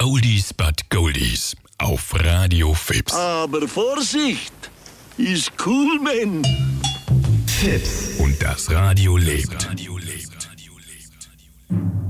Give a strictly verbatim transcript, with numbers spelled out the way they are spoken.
Oldies but Goldies auf Radio Fips. Aber Vorsicht, ist cool, man. Fips und das Radio lebt.